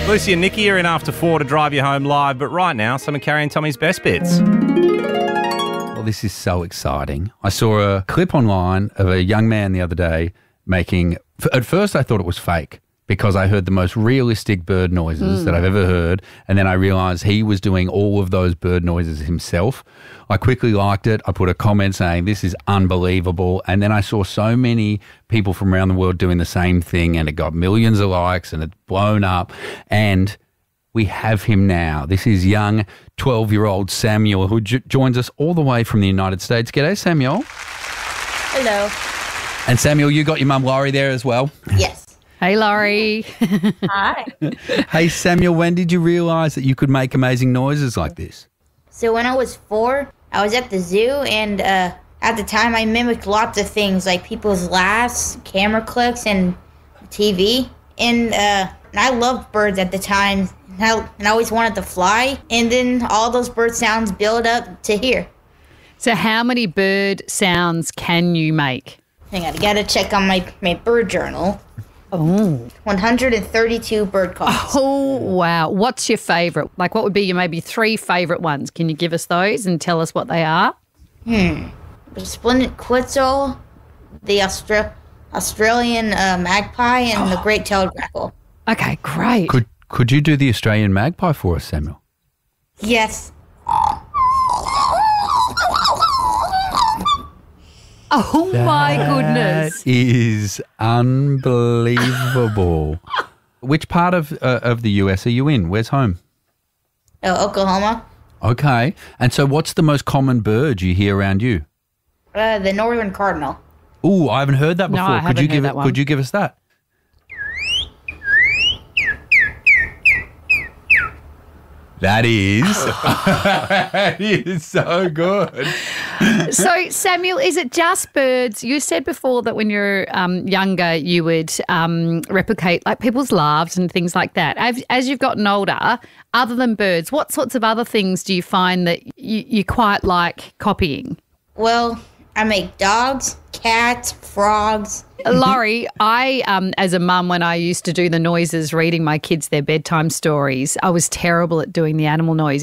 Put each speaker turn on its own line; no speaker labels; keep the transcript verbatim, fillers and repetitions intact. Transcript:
Lucy and Nikki are in after four to drive you home live, but right now, some of Carrie and Tommy's best bits.
Well, this is so exciting. I saw a clip online of a young man the other day making, at first I thought it was fake because I heard the most realistic bird noises mm. that I've ever heard, and then I realised he was doing all of those bird noises himself. I quickly liked it. I put a comment saying, this is unbelievable, and then I saw so many people from around the world doing the same thing, and it got millions of likes, and it's blown up, and we have him now. This is young twelve-year-old Samuel, who j- joins us all the way from the United States. G'day, Samuel.
Hello.
And Samuel, you got your mum Laurie there as well?
Yes.
Hey, Laurie.
Hi.
Hey, Samuel, when did you realise that you could make amazing noises like this?
So when I was four, I was at the zoo, and uh, at the time I mimicked lots of things like people's laughs, camera clicks, and T V. And, uh, and I loved birds at the time, and I, and I always wanted to fly. And then all those bird sounds build up to here.
So how many bird sounds can you make?
Hang on, I gotta check on my, my bird journal.
Oh.
one hundred thirty-two bird calls.
Oh, wow. What's your favourite? Like, what would be your maybe three favourite ones? Can you give us those and tell us what they are?
Hmm. The splendid quetzal, the Austra- Australian uh, magpie, and oh. the great-tailed grackle.
Okay, great.
Could could you do the Australian magpie for us, Samuel?
Yes.
Oh, my goodness.
That is unbelievable. Which part of uh, of the U S are you in? Where's home?
Uh, Oklahoma.
Okay. And so what's the most common bird you hear around you?
Uh, the northern cardinal.
Ooh, I haven't heard that
No,
before.
I
could
haven't
you
heard
give
that
it,
one.
Could you give us that? That is, that is so good.
So, Samuel, is it just birds? You said before that when you're um, younger, you would um, replicate like people's laughs and things like that. As, as you've gotten older, other than birds, what sorts of other things do you find that you, you quite like copying?
Well, I make dogs, cats, frogs.
Laurie, I, um, as a mum, when I used to do the noises, reading my kids their bedtime stories, I was terrible at doing the animal noise.